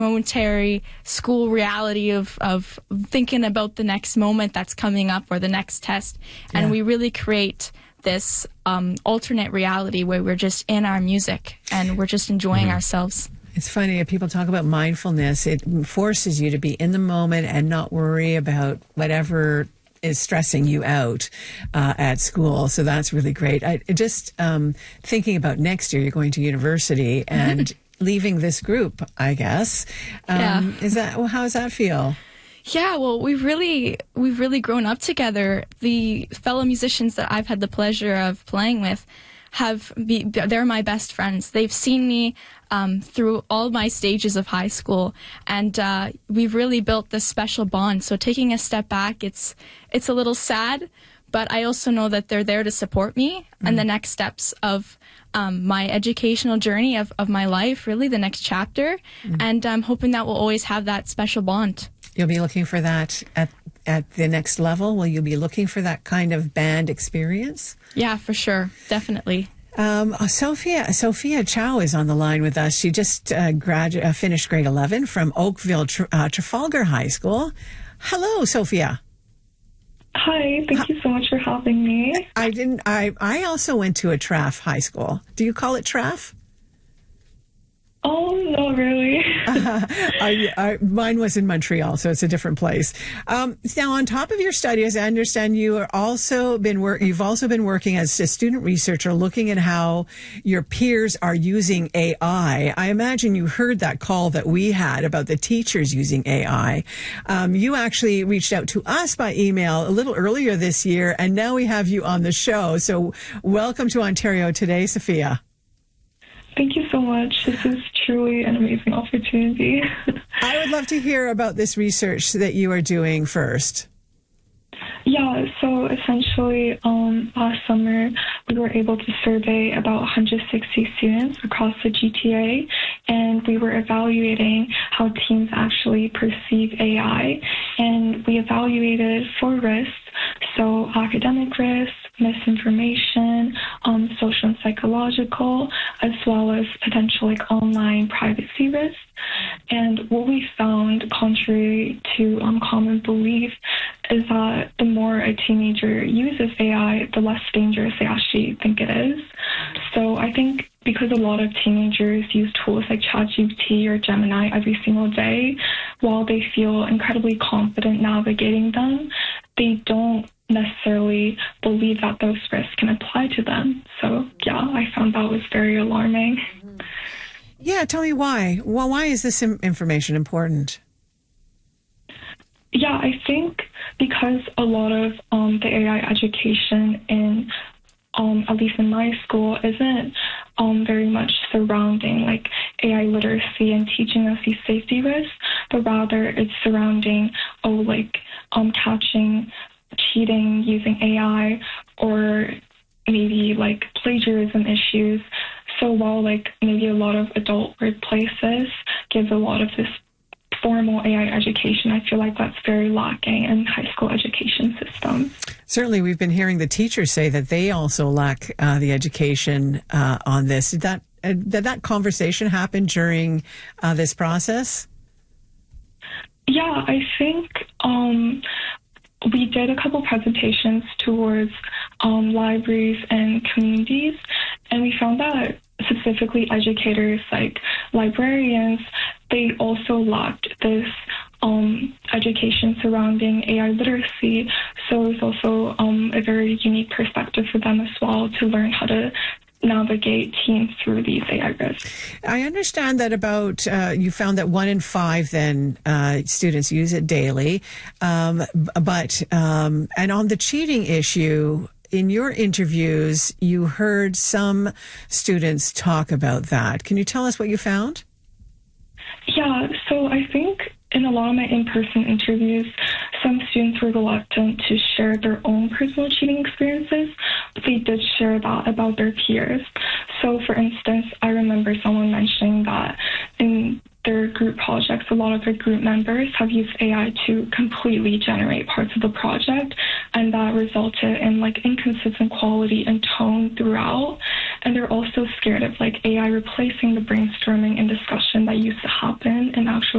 momentary school reality of thinking about the next moment that's coming up or the next test. And we really create this alternate reality where we're just in our music and we're just enjoying ourselves. It's funny, if people talk about mindfulness, it forces you to be in the moment and not worry about whatever is stressing you out at school. So that's really great. I just thinking about next year, you're going to university and leaving this group, I guess. Is that, well, how does that feel? Yeah, well, we've really grown up together. The fellow musicians that I've had the pleasure of playing with they're my best friends. They've seen me through all my stages of high school, and we've really built this special bond. So taking a step back, it's a little sad, but I also know that they're there to support me and the next steps of my educational journey of my life, really the next chapter, and I'm hoping that we'll always have that special bond. You'll be looking for that at the next level? Will you be looking for that kind of band experience? Yeah, for sure. Definitely. Sophia Chow is on the line with us. She just finished grade 11 from Oakville Trafalgar High School. Hello, Sophia. Hi, thank you so much for having me. I also went to a Traf high school. Do you call it Traf? Oh, not really. Mine was in Montreal, so it's a different place. Now, on top of your studies, I understand you've also been working as a student researcher, looking at how your peers are using AI. I imagine you heard that call that we had about the teachers using AI. You actually reached out to us by email a little earlier this year, and now we have you on the show. So, welcome to Ontario Today, Sophia. Thank you so much. This is truly an amazing opportunity. I would love to hear about this research that you are doing first. Yeah, so essentially last summer we were able to survey about 160 students across the GTA, and we were evaluating how teens actually perceive AI, and we evaluated 4 risks, so academic risks, misinformation, social and psychological, as well as potential online privacy risks. And what we found, contrary to common belief, is that the more a teenager uses AI, the less dangerous they actually think it is. So I think because a lot of teenagers use tools like ChatGPT or Gemini every single day, while they feel incredibly confident navigating them, they don't necessarily believe that those risks can apply to them. So yeah, I found that was very alarming. Yeah, tell me why. Well, why is this information important? Yeah, I think because a lot of the AI education in, at least in my school, isn't very much surrounding AI literacy and teaching us these safety risks, but rather it's surrounding, catching cheating using AI, or maybe plagiarism issues. So while maybe a lot of adult workplaces give a lot of this formal AI education, I feel like that's very lacking in high school education systems. Certainly, we've been hearing the teachers say that they also lack the education on this. Did that conversation happen during this process? Yeah, I think we did a couple presentations towards libraries and communities, and we found that specifically educators like librarians, they also lacked this education surrounding AI literacy. So it was also a very unique perspective for them as well to learn how to navigate teens through these AI risks. I understand that you found that 1 in 5 then students use it daily, and on the cheating issue, in your interviews, you heard some students talk about that. Can you tell us what you found? Yeah, so I think in a lot of my in-person interviews, some students were reluctant to share their own personal cheating experiences, but they did share that about their peers. So, for instance, I remember someone mentioning that in their group projects, a lot of their group members have used AI to completely generate parts of the project, and that resulted in inconsistent quality and tone throughout. And they're also scared of AI replacing the brainstorming and discussion that used to happen in actual